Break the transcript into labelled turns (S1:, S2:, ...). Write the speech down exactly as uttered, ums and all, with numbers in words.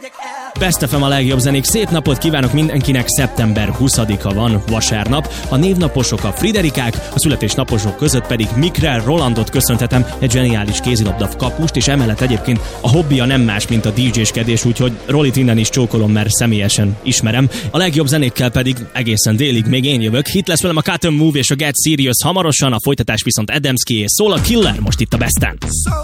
S1: Best ef em a legjobb zenék. Szép napot kívánok mindenkinek. Szeptember huszadika van, vasárnap. A névnaposok a Friderikák, a születésnaposok között pedig Mikrel Rolandot köszönhetem, egy zseniális kézilabda kapust, és emellett egyébként a hobbija nem más, mint a dé dzséskedés, úgyhogy Rolit innen is csókolom, mert személyesen ismerem. A legjobb zenékkel pedig egészen délig még én jövök. Itt lesz velem a Cut and Move és a Get Serious hamarosan, a folytatás viszont Adamski és szól a Killer most itt a Besten.